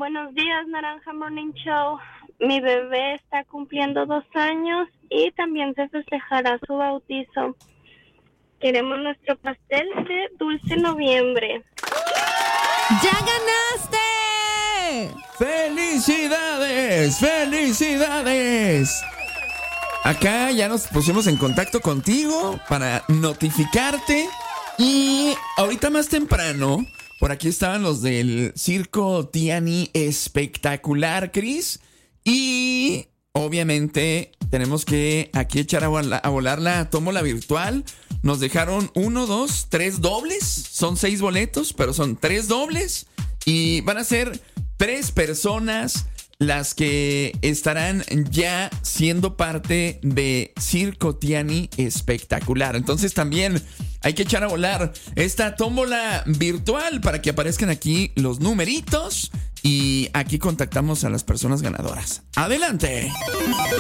buenos días, Naranja Morning Show. Mi bebé está cumpliendo 2 años y también se festejará su bautizo. Queremos nuestro pastel de Dulce Noviembre. ¡Ya ganaste! ¡Felicidades! ¡Felicidades! Acá ya nos pusimos en contacto contigo para notificarte. Y ahorita más temprano, por aquí estaban los del Circo Tiani espectacular, Cris. Y obviamente tenemos que aquí echar a volar la tómbola virtual. Nos dejaron 1, 2, 3 dobles. Son 6 boletos, pero son 3 dobles. Y van a ser 3 personas las que estarán ya siendo parte de Circo Tiani espectacular. Entonces también hay que echar a volar esta tómbola virtual para que aparezcan aquí los numeritos. Y aquí contactamos a las personas ganadoras. ¡Adelante!